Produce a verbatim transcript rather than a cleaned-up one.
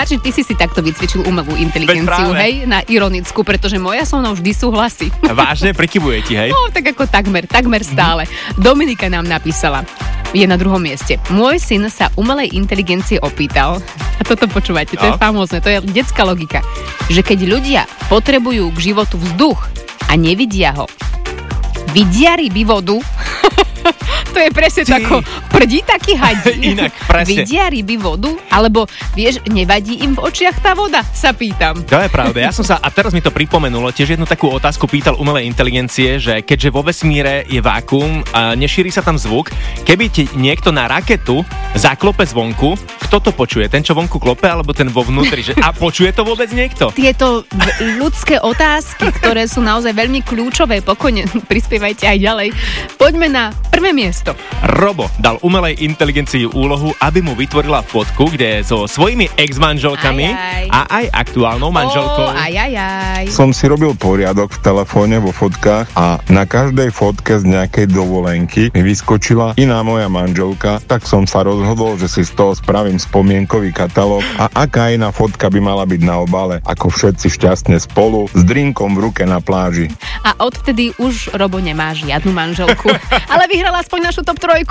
Martin, ty si si takto vycvičil umelú inteligenciu, hej, na ironickú, pretože moja so mnou vždy súhlasí. Vážne, prikyvuje ti, hej? No, tak ako takmer, takmer stále. Mm-hmm. Dominika nám napísala, je na druhom mieste. Môj syn sa umelej inteligencie opýtal, a toto počúvajte, to no. je famózne, to je detská logika, že keď ľudia potrebujú k životu vzduch a nevidia ho, vidia ryby vodu, to je presne Ty. tako, prdí taký hadí. Inak, presne. Vidia ryby vodu, alebo vieš, nevadí im v očiach tá voda, sa pýtam. To je pravda, ja som sa, a teraz mi to pripomenulo, tiež jednu takú otázku pýtal umelej inteligencie, že keďže vo vesmíre je vákuum a nešíri sa tam zvuk, keby ti niekto na raketu zaklope zvonku, kto to počuje? Ten, čo vonku klope, alebo ten vo vnútri? Že, a počuje to vôbec niekto? Tieto ľudské otázky, ktoré sú naozaj veľmi kľúčové, pokojne prispievajte aj ďalej. Poďme na prvé miesto. Robo dal umelej inteligencii úlohu, aby mu vytvorila fotku, kde so svojimi ex-manželkami aj, aj. a aj aktuálnou manželkou. Oh, aj, aj, aj. Som si robil poriadok v telefóne vo fotkách a na každej fotke z nejakej dovolenky mi vyskočila iná moja manželka, tak som sa rozhodol, že si z toho spravím spomienkový katalóg a aká iná fotka by mala byť na obale, ako všetci šťastne spolu s drinkom v ruke na pláži. A odvtedy už Robo nemá žiadnu manželku, ale vyhrala aspoň našu top trojku.